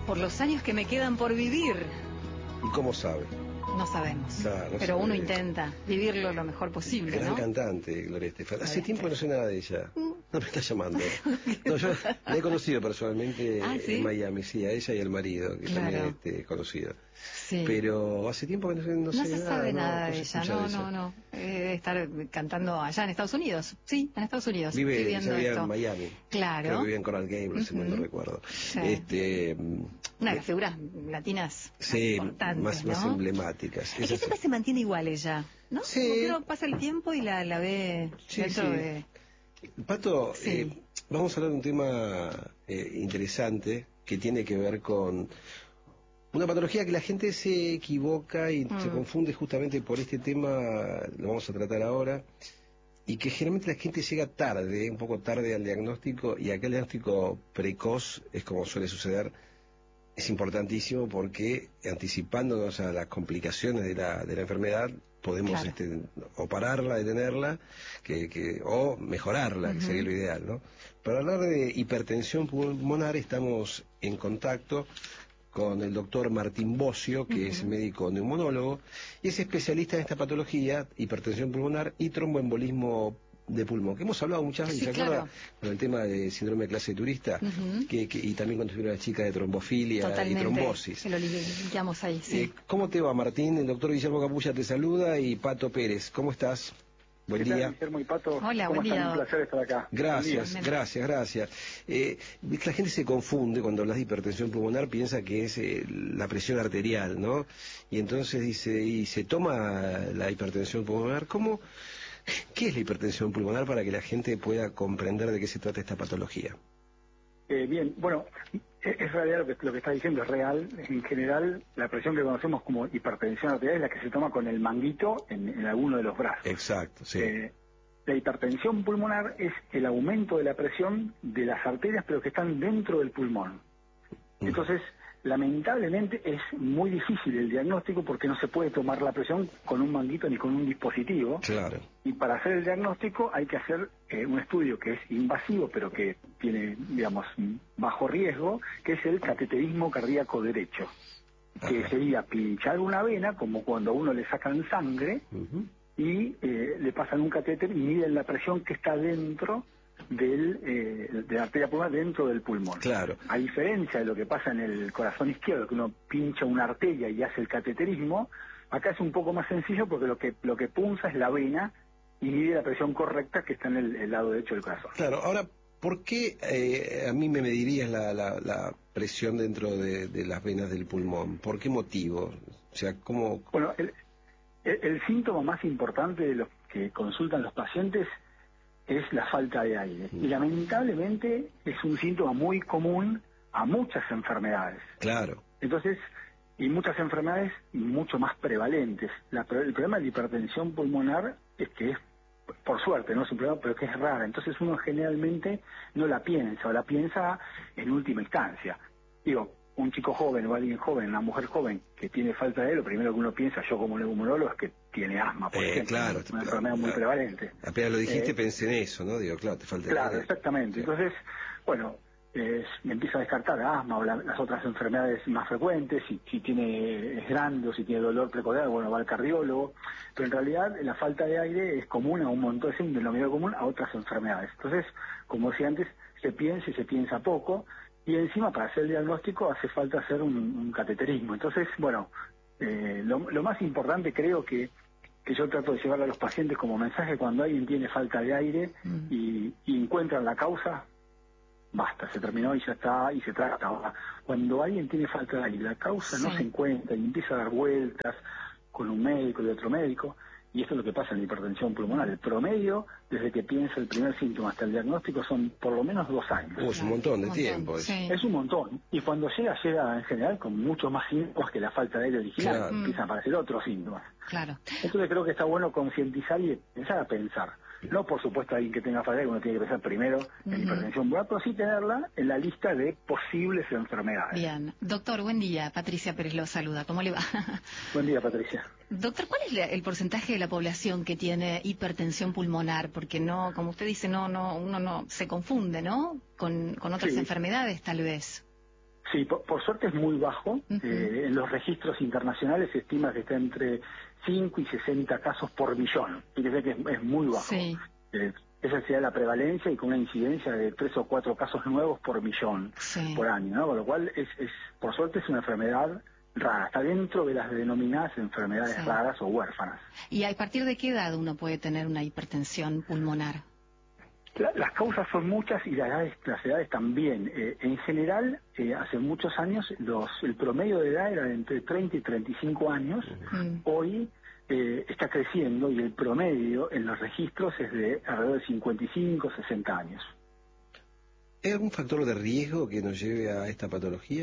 por los años que me quedan por vivir. ¿Y cómo sabe? No sabemos, Claro, no pero sabe. uno intenta vivirlo lo mejor posible, Gran ¿no? cantante, Gloria Estefan. Hace Gloria tiempo que no sé nada de ella. No me está llamando. ¿Qué No, yo pasa? la he conocido personalmente ¿Sí? en Miami, sí, a ella y al marido, que Claro. también he conocido. Sí. Pero hace tiempo que no sé se nada, sabe nada no de se ella, escucha de ella. no. Debe estar cantando allá en Estados Unidos. Sí, en Estados Unidos. Estoy Ella viendo vivía esto. en Miami. Claro. Creo que vivía en Coral Gables, si mal no recuerdo. Sí. Una de las figuras latinas sí, importantes, más ¿no? emblemáticas. Es que siempre se mantiene igual ella, ¿no? Sí. Como que uno pasa el tiempo y la ve Sí, dentro sí. de... Pato, Sí. vamos a hablar de un tema interesante que tiene que ver con una patología que la gente se equivoca y se confunde justamente por este tema, lo vamos a tratar ahora, y que generalmente la gente llega tarde, un poco tarde al diagnóstico, y aquel diagnóstico precoz es como suele suceder. Es importantísimo porque anticipándonos a las complicaciones de la enfermedad podemos Claro. o pararla, detenerla o mejorarla, que sería lo ideal, ¿no? Para hablar de hipertensión pulmonar estamos en contacto con el doctor Martín Bossio, que es médico neumonólogo y es especialista en esta patología, hipertensión pulmonar y tromboembolismo de pulmón, que hemos hablado muchas veces, Sí, ¿se acuerda? claro. Con el tema de síndrome de clase de turista, y también cuando estuvieron las chicas de trombofilia Totalmente. y trombosis. Que lo limpiamos ahí, sí. ¿Cómo te va, Martín? El doctor Guillermo Capulla te saluda y Pato Pérez. ¿Cómo estás? Buen ¿Qué día. tal, Guillermo y Pato? Hola, ¿Cómo buen están? día. Un placer estar acá. Gracias, Buen día. gracias. La gente se confunde cuando hablas de hipertensión pulmonar, piensa que es la presión arterial, ¿no? Y entonces dice, y se toma la hipertensión pulmonar. ¿Qué es la hipertensión pulmonar para que la gente pueda comprender de qué se trata esta patología? Bien, bueno, es realidad lo que está diciendo, es real. En general, la presión que conocemos como hipertensión arterial es la que se toma con el manguito en alguno de los brazos. Exacto, sí. La hipertensión pulmonar es el aumento de la presión de las arterias, pero que están dentro del pulmón. Entonces, lamentablemente es muy difícil el diagnóstico porque no se puede tomar la presión con un manguito ni con un dispositivo. Claro. Y para hacer el diagnóstico hay que hacer un estudio que es invasivo, pero que tiene, digamos, bajo riesgo, que es el cateterismo cardíaco derecho, que sería pinchar una vena, como cuando a uno le sacan sangre, y le pasan un catéter y miden la presión que está dentro de la arteria pulmonar, dentro del pulmón. Claro. A diferencia de lo que pasa en el corazón izquierdo, que uno pincha una arteria y hace el cateterismo, acá es un poco más sencillo porque lo que punza es la vena y mide la presión correcta que está en el lado derecho del corazón. Claro, ahora, ¿por qué a mí me medirías la presión dentro de las venas del pulmón? ¿Por qué motivo? O sea, ¿cómo...? Bueno, el síntoma más importante de los que consultan los pacientes es la falta de aire. Y lamentablemente es un síntoma muy común a muchas enfermedades. Claro. Entonces, y muchas enfermedades mucho más prevalentes. El problema de la hipertensión pulmonar es que es, por suerte, no es un problema, pero que es rara. Entonces uno generalmente no la piensa, o la piensa en última instancia. Digo, un chico joven o alguien joven, una mujer joven que tiene falta de aire, lo primero que uno piensa, yo como neumonólogo, es que tiene asma, por ejemplo. Claro. Una enfermedad muy prevalente. Apenas lo dijiste, pensé en eso, ¿no? Digo, claro, te falta el Claro, aire. exactamente. Sí. Entonces, bueno, me empieza a descartar asma o las otras enfermedades más frecuentes, si es grande o si tiene dolor precordial, bueno, va al cardiólogo, pero en realidad la falta de aire es común a un montón, es un denominador común a otras enfermedades. Entonces, como decía antes, se piensa y se piensa poco, y encima para hacer el diagnóstico hace falta hacer un cateterismo. Entonces, bueno, lo más importante creo que yo trato de llevarle a los pacientes como mensaje cuando alguien tiene falta de aire y encuentran la causa, basta, se terminó y ya está, y se trata. Ahora, cuando alguien tiene falta de aire, la causa no se encuentra y empieza a dar vueltas con un médico y otro médico, y esto es lo que pasa en la hipertensión pulmonar. El promedio, desde que piensa el primer síntoma hasta el diagnóstico, son por lo menos 2 años. Es un montón de tiempo. Sí. Es un montón. Y cuando llega en general con muchos más síntomas que la falta de aire original. Claro. Empiezan a aparecer otros síntomas. Claro. Entonces creo que está bueno concientizar y empezar a pensar. No, por supuesto, alguien que tenga falta de aire, uno tiene que pensar primero en hipertensión pulmonar, pero sí tenerla en la lista de posibles enfermedades. Bien. Doctor, buen día. Patricia Pérez lo saluda. ¿Cómo le va? Buen día, Patricia. Doctor, ¿cuál es el porcentaje de la población que tiene hipertensión pulmonar? Porque no, como usted dice, uno no se confunde, ¿no? Con otras enfermedades, tal vez. Sí, por suerte es muy bajo. En los registros internacionales se estima que está entre 5 y 60 casos por millón. Fíjese que es muy bajo. Sí. Esa sería la prevalencia y con una incidencia de 3 o 4 casos nuevos por millón por año, ¿no? Con lo cual, por suerte es una enfermedad rara. Está dentro de las denominadas enfermedades raras o huérfanas. ¿Y a partir de qué edad uno puede tener una hipertensión pulmonar? Las causas son muchas y las edades también. En general, hace muchos años, el promedio de edad era de entre 30 y 35 años. Hoy está creciendo y el promedio en los registros es de alrededor de 55, 60 años. ¿Hay algún factor de riesgo que nos lleve a esta patología?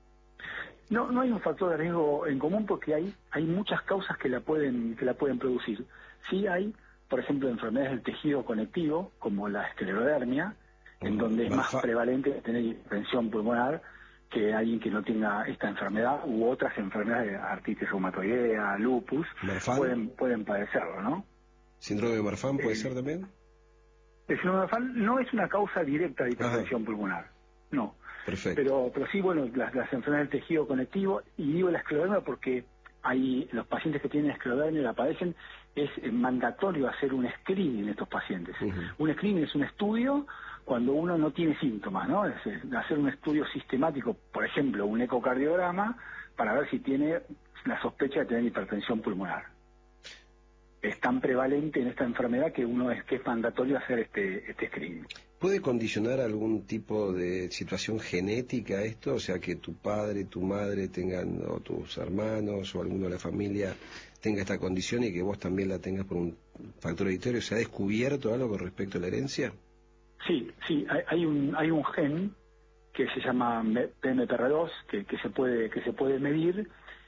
No hay un factor de riesgo en común porque hay muchas causas que la pueden producir. Sí hay, por ejemplo, enfermedades del tejido conectivo, como la esclerodermia, en donde es más prevalente tener hipertensión pulmonar que alguien que no tenga esta enfermedad u otras enfermedades, artritis reumatoidea, lupus, pueden padecerlo, ¿no? ¿Síndrome de Marfan puede ser también? El síndrome de Marfan no es una causa directa de hipertensión pulmonar, no. Perfecto. Pero sí, bueno, las enfermedades del tejido conectivo, y digo la esclerodermia porque los pacientes que tienen esclerodermia la padecen, es mandatorio hacer un screening en estos pacientes. Un screening es un estudio cuando uno no tiene síntomas, ¿no? Es hacer un estudio sistemático, por ejemplo, un ecocardiograma, para ver si tiene la sospecha de tener hipertensión pulmonar. Es tan prevalente en esta enfermedad que es mandatorio hacer este screening. ¿Puede condicionar algún tipo de situación genética esto? O sea, que tu padre, tu madre tengan, o tus hermanos, o alguno de la familia tenga esta condición y que vos también la tengas por un factor hereditario. ¿Se ha descubierto algo con respecto a la herencia? Sí, hay un gen que se llama PMPR2 que se puede medir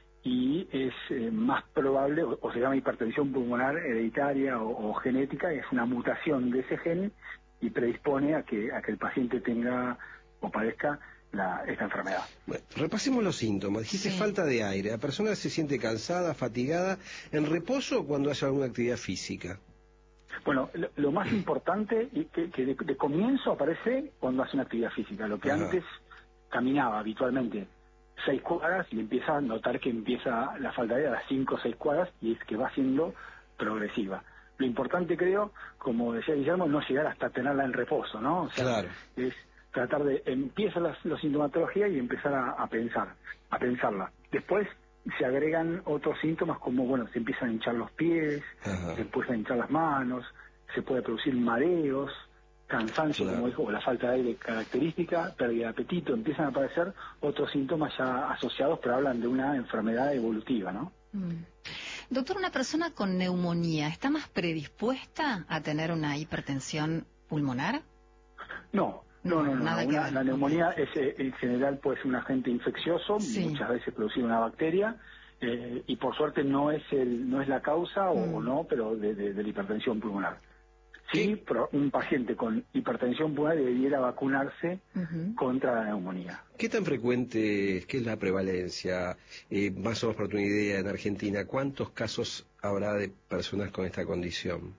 y es más probable, o se llama hipertensión pulmonar hereditaria o genética, es una mutación de ese gen y predispone a que el paciente tenga o padezca esta enfermedad. Bueno, repasemos los síntomas. Dijiste falta de aire. La persona se siente cansada, fatigada, en reposo o cuando hace alguna actividad física. Bueno, lo más importante es que de comienzo aparece cuando hace una actividad física. Lo que antes caminaba habitualmente 6 cuadras y empieza a notar que empieza la falta de aire a las 5 o 6 cuadras y es que va siendo progresiva. Lo importante, creo, como decía Guillermo, no llegar hasta tenerla en reposo, ¿no? O sea, es tratar de empieza la sintomatología y empezar a pensarla. Después se agregan otros síntomas como, bueno, se empiezan a hinchar los pies, se empiezan a hinchar las manos, se puede producir mareos, cansancio, como dijo, o la falta de aire característica, pérdida de apetito, empiezan a aparecer otros síntomas ya asociados, pero hablan de una enfermedad evolutiva, ¿no? Doctor, ¿una persona con neumonía está más predispuesta a tener una hipertensión pulmonar? No. La neumonía en general puede ser un agente infeccioso, muchas veces producir una bacteria, y por suerte no es la causa o no, pero de la hipertensión pulmonar. Sí, pero un paciente con hipertensión pulmonar debería vacunarse contra la neumonía. ¿Qué tan frecuente, qué es la prevalencia? Más o menos para tener una idea, en Argentina, ¿cuántos casos habrá de personas con esta condición?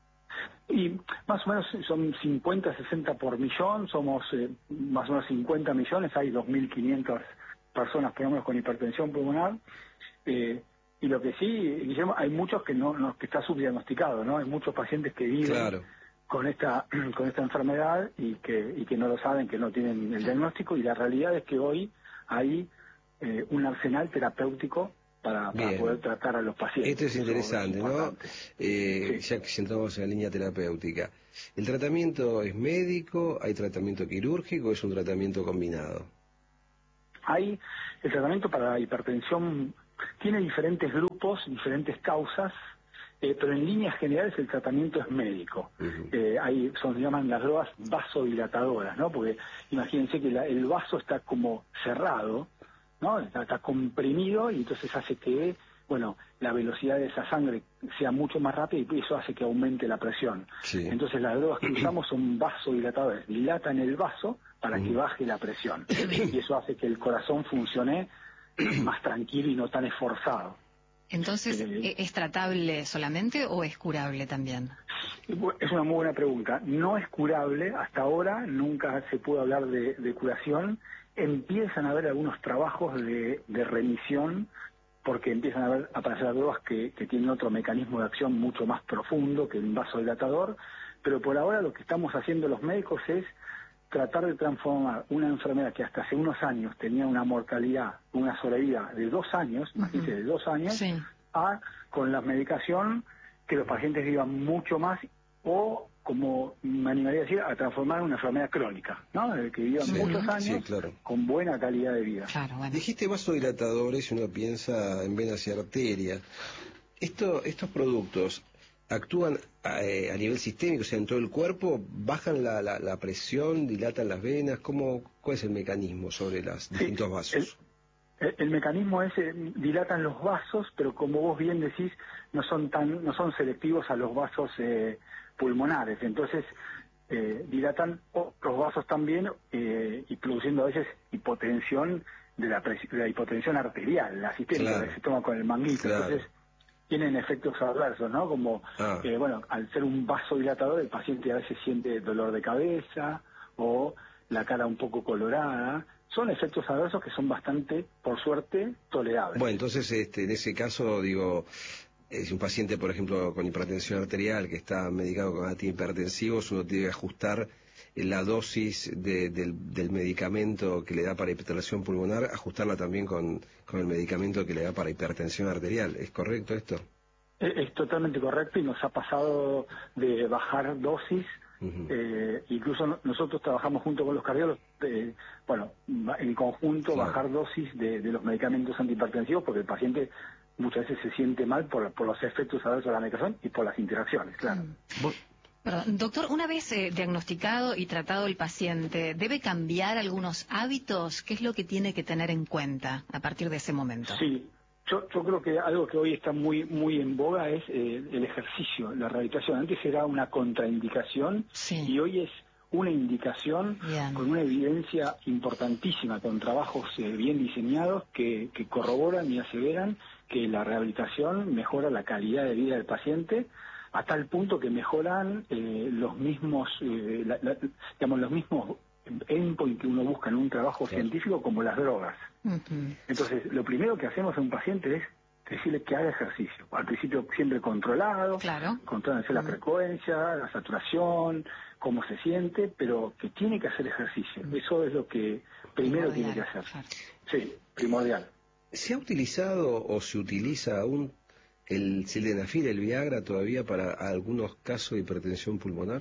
Y más o menos son 50, 60 por millón, somos más o menos 50 millones, hay 2.500 personas por lo menos con hipertensión pulmonar. Y lo que sí, Guillermo, hay muchos que que está subdiagnosticado, ¿no? Hay muchos pacientes que viven con esta enfermedad y que no lo saben, que no tienen el diagnóstico, y la realidad es que hoy hay un arsenal terapéutico para poder tratar a los pacientes. Esto es interesante, ¿no? Ya que sentamos en la línea terapéutica. ¿El tratamiento es médico? ¿Hay tratamiento quirúrgico o es un tratamiento combinado? El tratamiento para la hipertensión tiene diferentes grupos, diferentes causas, pero en líneas generales el tratamiento es médico. Se llaman las drogas vasodilatadoras, ¿no? Porque imagínense que el vaso está como cerrado, ¿no? Está comprimido y entonces hace que, bueno, la velocidad de esa sangre sea mucho más rápida y eso hace que aumente la presión. Entonces las drogas que usamos son vasodilatadores, dilatan el vaso para que baje la presión y eso hace que el corazón funcione más tranquilo y no tan esforzado. Entonces, ¿es tratable solamente o es curable también? Es una muy buena pregunta. No es curable, hasta ahora nunca se pudo hablar de curación empiezan a haber algunos trabajos de remisión, porque empiezan a aparecer drogas que tienen otro mecanismo de acción mucho más profundo que un vasodilatador, pero por ahora lo que estamos haciendo los médicos es tratar de transformar una enfermedad que hasta hace unos años tenía una mortalidad, una sobrevida de 2 años, imagínense, de 2 años, Sí. a con la medicación que los pacientes vivan mucho más, o como me animaría a decir, a transformar una enfermedad crónica, ¿no? Que vivan muchos años Sí, claro. con buena calidad de vida. Claro, bueno. Dijiste vasodilatadores y uno piensa en venas y arterias. Estos productos actúan a nivel sistémico, o sea, en todo el cuerpo, bajan la presión, dilatan las venas. ¿Cuál es el mecanismo sobre los distintos vasos? El mecanismo es, dilatan los vasos, pero como vos bien decís, no son selectivos a los vasos pulmonares. Entonces, dilatan otros vasos también, y produciendo a veces hipotensión de la hipotensión arterial, la sistémica, Claro. que se toma con el manguito. Claro. Entonces, tienen efectos adversos, ¿no? Como, bueno, al ser un vasodilatador, el paciente a veces siente dolor de cabeza o la cara un poco colorada. Son efectos adversos que son bastante, por suerte, tolerables. Bueno, entonces, en ese caso, digo, si un paciente, por ejemplo, con hipertensión arterial, que está medicado con antihipertensivos, uno tiene que ajustar la dosis del medicamento que le da para hipertensión pulmonar, ajustarla también con el medicamento que le da para hipertensión arterial. ¿Es correcto esto? Es totalmente correcto, y nos ha pasado de bajar dosis. Incluso nosotros trabajamos junto con los cardiólogos, en conjunto, Claro. bajar dosis de los medicamentos antihipertensivos, porque el paciente muchas veces se siente mal por los efectos adversos de la medicación y por las interacciones, claro. Perdón, doctor, una vez diagnosticado y tratado el paciente, ¿debe cambiar algunos hábitos? ¿Qué es lo que tiene que tener en cuenta a partir de ese momento? Sí, yo creo que algo que hoy está muy en boga es el ejercicio, la rehabilitación. Antes era una contraindicación, Sí. y hoy es una indicación. Bien. Con una evidencia importantísima, con trabajos bien diseñados que corroboran y aseveran que la rehabilitación mejora la calidad de vida del paciente, a tal punto que mejoran los mismos los mismos endpoints que uno busca en un trabajo científico, como las drogas. Entonces, lo primero que hacemos a un paciente es decirle que haga ejercicio. Al principio siempre controlado, Claro. controlándose la frecuencia, la saturación, cómo se siente, pero que tiene que hacer ejercicio. Eso es lo que primero tiene que hacer. Claro. Sí, primordial. ¿Se ha utilizado o se utiliza aún el sildenafil, el Viagra, todavía para algunos casos de hipertensión pulmonar?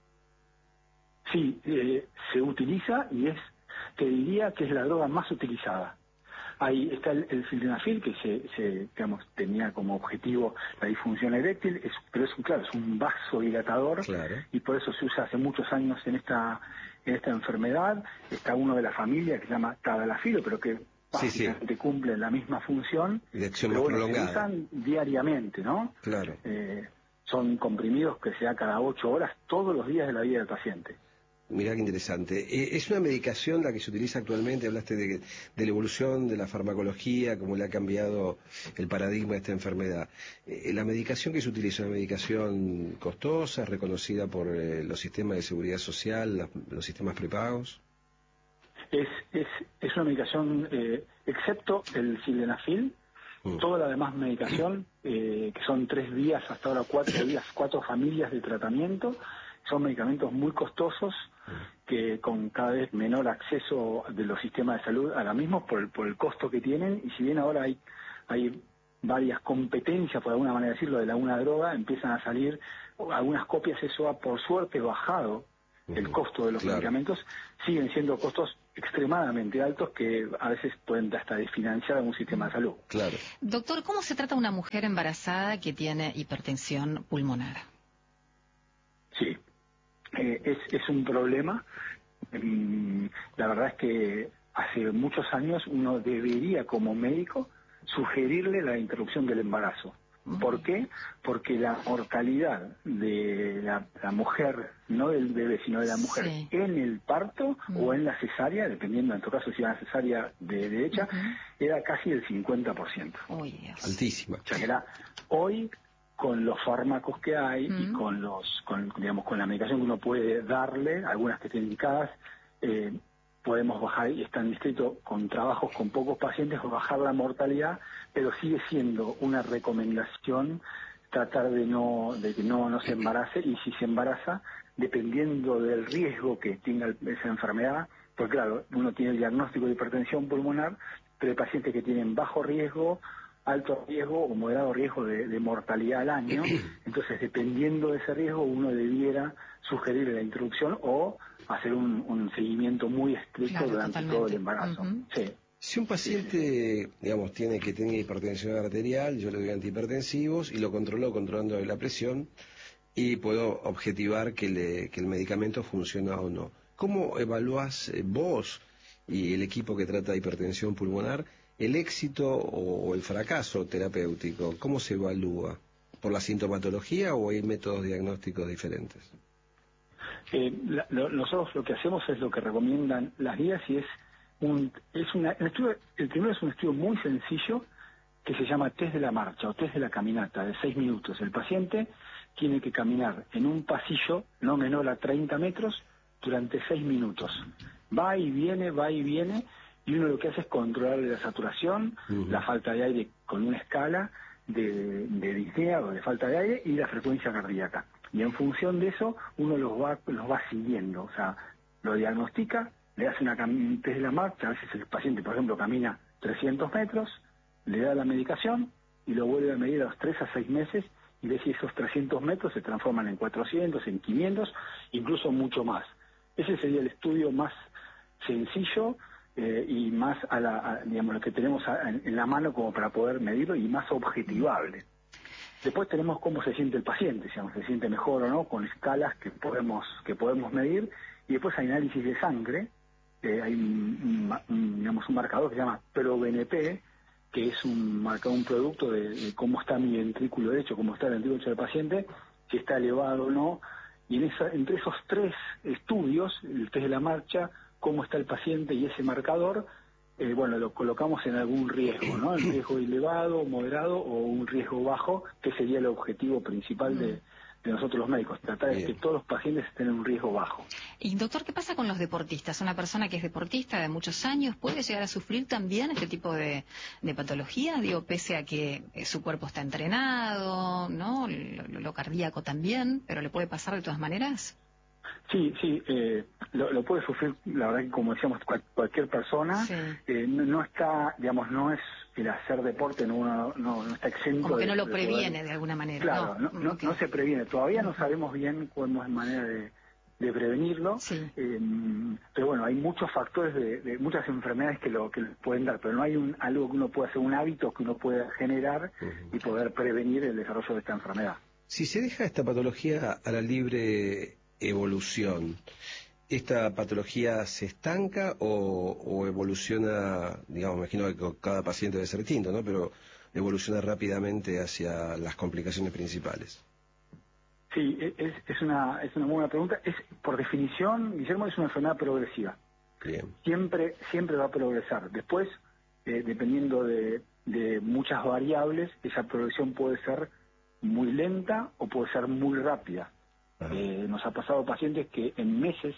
Sí, se utiliza, y te diría que es la droga más utilizada. Ahí está el sildenafil, que tenía como objetivo la disfunción eréctil, pero es un vasodilatador. Claro. Y por eso se usa hace muchos años en esta enfermedad. Está uno de la familia que se llama tadalafilo, pero que básicamente cumple la misma función, de acción pero más prolongada. Se prolongada. usan diariamente, ¿no? Claro. Son comprimidos que se da cada 8 horas, todos los días de la vida del paciente. Mirá qué interesante. ¿Es una medicación la que se utiliza actualmente? Hablaste de la evolución de la farmacología, cómo le ha cambiado el paradigma de esta enfermedad. ¿La medicación que se utiliza es una medicación costosa, reconocida por los sistemas de seguridad social, los sistemas prepagos? Es una medicación, excepto el sildenafil, toda la demás medicación, que son 3 días, hasta ahora 4 días, 4 familias de tratamiento, son medicamentos muy costosos, que con cada vez menor acceso de los sistemas de salud a la misma por el costo que tienen. Y si bien ahora hay varias competencias, por alguna manera decirlo, de una droga, empiezan a salir algunas copias. Eso ha, por suerte, bajado el costo de los medicamentos. Siguen siendo costos extremadamente altos, que a veces pueden hasta desfinanciar a un sistema de salud. Claro. Doctor, ¿cómo se trata una mujer embarazada que tiene hipertensión pulmonar? Sí, es un problema. La verdad es que hace muchos años uno debería, como médico, sugerirle la interrupción del embarazo. ¿Por qué? Porque la mortalidad de la mujer, no del bebé, sino de la mujer, en el parto o en la cesárea, dependiendo en tu caso si era una cesárea de derecha, era casi el 50%. Uy, Dios. Altísima. O sea que era hoy, con los fármacos que hay y con la medicación que uno puede darle, algunas que estén indicadas, podemos bajar, y están descritos con trabajos con pocos pacientes, o bajar la mortalidad, pero sigue siendo una recomendación tratar de que no se embarace, y si se embaraza, dependiendo del riesgo que tenga esa enfermedad, porque claro, uno tiene el diagnóstico de hipertensión pulmonar, pero hay pacientes que tienen bajo riesgo, alto riesgo o moderado riesgo de mortalidad al año. Entonces, dependiendo de ese riesgo, uno debiera sugerir la introducción o hacer un seguimiento muy estricto durante todo el embarazo. Sí. Si un paciente, digamos, tiene que tener hipertensión arterial, yo le doy antihipertensivos y lo controlo controlando la presión y puedo objetivar que el medicamento funciona o no. ¿Cómo evaluás vos y el equipo que trata hipertensión pulmonar el éxito o el fracaso terapéutico? ¿Cómo se evalúa? ¿Por la sintomatología o hay métodos diagnósticos diferentes? Nosotros lo que hacemos es lo que recomiendan las guías, y el primero es un estudio muy sencillo que se llama test de la marcha o test de la caminata, de 6 minutos. El paciente tiene que caminar en un pasillo no menor a 30 metros durante 6 minutos. Va y viene, y uno lo que hace es controlar la saturación, la falta de aire con una escala de disnea o de falta de aire, y la frecuencia cardíaca. Y en función de eso, uno los va siguiendo, o sea, lo diagnostica, le hace un test de la marcha. A veces el paciente, por ejemplo, camina 300 metros, le da la medicación y lo vuelve a medir a los 3 a 6 meses y ve si esos 300 metros se transforman en 400, en 500, incluso mucho más. Ese sería el estudio más sencillo y más digamos, lo que tenemos en la mano como para poder medirlo, y más objetivable. Después tenemos cómo se siente el paciente, si se siente mejor o no, con escalas que podemos medir, y después hay análisis de sangre. Hay un marcador que se llama ProBNP, que es un producto de cómo está mi ventrículo derecho, cómo está el ventrículo derecho del paciente, si está elevado o no, y entre esos 3 estudios, el test de la marcha, cómo está el paciente y ese marcador, lo colocamos en algún riesgo, ¿no? El riesgo elevado, moderado o un riesgo bajo, que sería el objetivo principal de nosotros los médicos, tratar de que todos los pacientes estén en un riesgo bajo. Y doctor, ¿qué pasa con los deportistas? Una persona que es deportista de muchos años, ¿puede llegar a sufrir también este tipo de patologías? Digo, pese a que su cuerpo está entrenado, ¿no? Lo cardíaco también, pero ¿le puede pasar de todas maneras? Sí, lo puede sufrir, la verdad que como decíamos, cualquier persona. No está, digamos, no es el hacer deporte, no está exento. Como que no lo previene de alguna manera. Claro, no se previene. Todavía no sabemos bien cómo es manera de prevenirlo, pero bueno, hay muchos factores de muchas enfermedades que lo pueden dar, pero no hay algo que uno pueda hacer, un hábito que uno pueda generar y poder prevenir el desarrollo de esta enfermedad. Si se deja esta patología a la libre evolución, ¿esta patología se estanca o evoluciona? Digamos, me imagino que cada paciente debe ser distinto, ¿no? Pero evoluciona rápidamente hacia las complicaciones principales. Sí, es una muy buena pregunta. Por definición, Guillermo, es una enfermedad progresiva. Bien. Siempre va a progresar. Después, dependiendo de muchas variables, esa progresión puede ser muy lenta o puede ser muy rápida. Nos ha pasado pacientes que en meses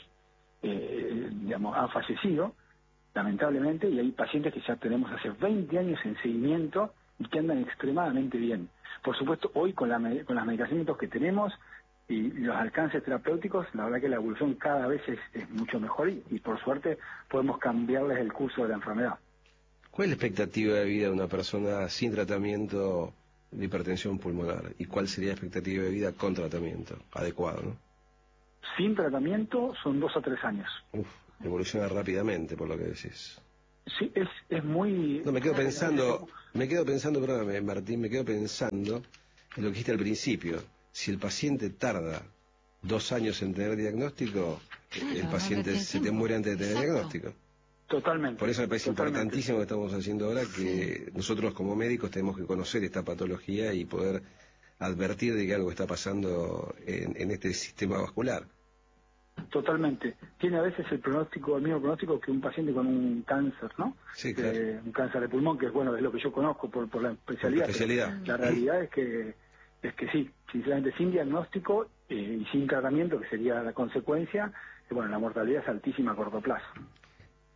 han fallecido, lamentablemente, y hay pacientes que ya tenemos hace 20 años en seguimiento y que andan extremadamente bien. Por supuesto, hoy con los medicamentos que tenemos y los alcances terapéuticos, la verdad que la evolución cada vez es mucho mejor y por suerte podemos cambiarles el curso de la enfermedad. ¿Cuál es la expectativa de vida de una persona sin tratamiento de hipertensión pulmonar? ¿Y cuál sería la expectativa de vida con tratamiento adecuado, no? Sin tratamiento son 2 a 3 años. Evoluciona rápidamente, por lo que decís. Sí, es muy... No, me quedo pensando, perdóname, Martín, me quedo pensando en lo que dijiste al principio. Si el paciente tarda 2 años en tener diagnóstico, el paciente se te muere antes de tener diagnóstico. Totalmente. Por eso me parece importantísimo lo que estamos haciendo ahora, que nosotros como médicos tenemos que conocer esta patología y poder advertir de que algo está pasando en este sistema vascular. Totalmente. Tiene a veces el mismo pronóstico que un paciente con un cáncer, ¿no? Sí, claro. Un cáncer de pulmón, que es lo que yo conozco por la especialidad. La realidad es que sí, sinceramente, sin diagnóstico y sin tratamiento, que sería la consecuencia, la mortalidad es altísima a corto plazo.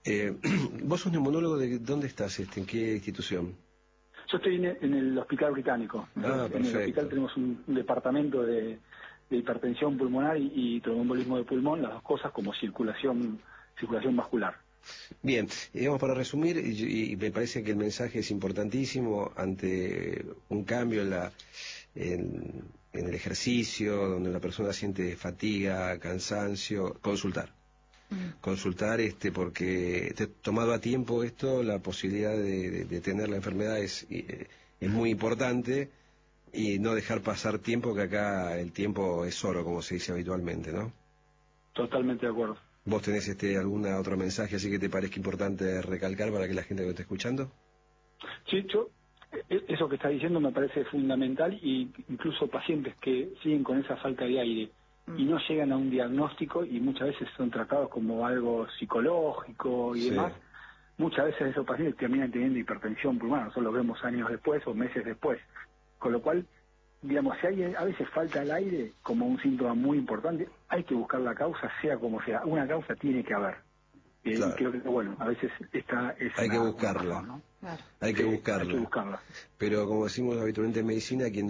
Vos sos neumonólogo, ¿de dónde estás? ¿En qué institución? Yo estoy en el Hospital Británico. Perfecto. En el hospital tenemos un departamento de hipertensión pulmonar y tromboembolismo de pulmón, las dos cosas como circulación vascular. Bien, digamos para resumir, y me parece que el mensaje es importantísimo ante un cambio en el ejercicio, donde la persona siente fatiga, cansancio, consultar. Consultar porque tomado a tiempo esto, la posibilidad de tener la enfermedad es muy importante, y no dejar pasar tiempo, que acá el tiempo es oro, como se dice habitualmente, ¿no? Totalmente de acuerdo. ¿Vos tenés algún otro mensaje así que te parezca importante recalcar para que la gente que lo esté escuchando? Sí, eso que está diciendo me parece fundamental, y incluso pacientes que siguen con esa falta de aire y no llegan a un diagnóstico y muchas veces son tratados como algo psicológico y demás, muchas veces esos pacientes terminan teniendo hipertensión pulmonar, nosotros lo vemos años después o meses después, con lo cual, digamos, si hay a veces falta el aire como un síntoma muy importante, hay que buscar la causa, sea como sea, una causa tiene que haber. Claro. Y creo que, bueno, a veces hay que buscarla. Una razón, ¿no? Claro. Hay que buscarla. Hay que buscarla. Pero como decimos habitualmente en medicina, quien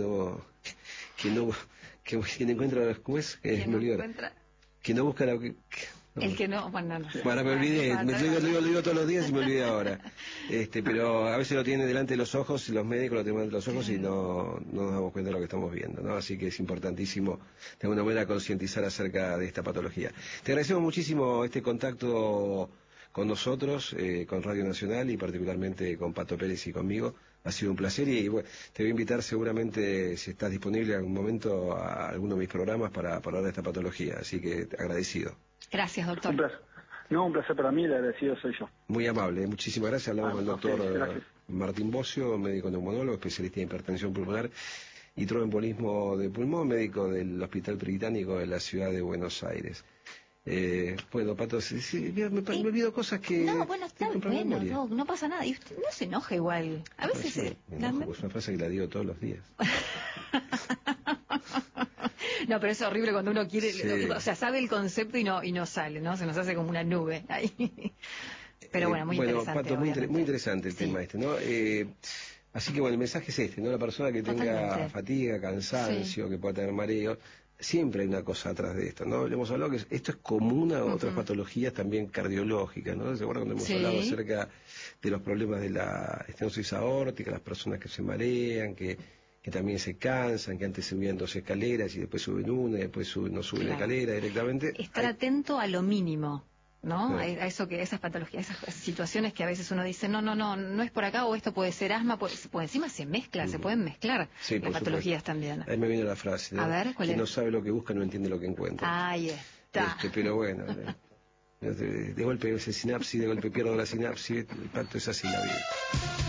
encuentra, ¿cómo es? Quien Me no olvidé. encuentra... Quien no busca la... El que no, bueno, no sé. Bueno, me olvidé, lo digo todos los días y me olvidé ahora. Pero a veces lo tienen delante de los ojos, y los médicos lo tienen delante de los ojos y no nos damos cuenta de lo que estamos viendo, ¿no? Así que es importantísimo de alguna manera concientizar acerca de esta patología. Te agradecemos muchísimo este contacto con nosotros, con Radio Nacional y particularmente con Pato Pérez y conmigo. Ha sido un placer y bueno, te voy a invitar seguramente, si estás disponible en algún momento, a alguno de mis programas para hablar de esta patología. Así que agradecido. Gracias, doctor. Un placer para mí, el agradecido soy yo. Muy amable, muchísimas gracias. Hablamos con el doctor Martín Bocio, médico neumonólogo, especialista en hipertensión pulmonar y tromboembolismo de pulmón, médico del Hospital Británico de la ciudad de Buenos Aires. Bueno, Pato, me olvido cosas que... No, bueno, está bueno, no pasa nada. Y usted no se enoja igual. A veces... Me enojo, es una frase que la digo todos los días. No, pero es horrible cuando uno quiere, sí. O sea, sabe el concepto y no sale, ¿no? Se nos hace como una nube ahí. Pero bueno, muy interesante. Pato, muy interesante el tema ¿no? Así que bueno, el mensaje es ¿no? La persona que tenga fatiga, cansancio, que pueda tener mareo, siempre hay una cosa atrás de esto, ¿no? Le hemos hablado que esto es común a otras patologías también cardiológicas, ¿no? ¿Se acuerdan cuando hemos hablado acerca de los problemas de la estenosis aórtica, las personas que se marean, que también se cansan, que antes subían 2 escaleras y después suben una y después no suben la escalera directamente? Estar atento a lo mínimo, ¿no? A eso, que esas patologías, esas situaciones que a veces uno dice, no es por acá, o esto puede ser asma, pues encima se mezcla, se pueden mezclar las patologías también. Ahí me viene la frase, ¿no? A ver, ¿cuál es? Quien no sabe lo que busca no entiende lo que encuentra. Ahí está. Pero bueno, de golpe se sinapsis, de golpe pierdo la sinapsis, el pacto es así la vida.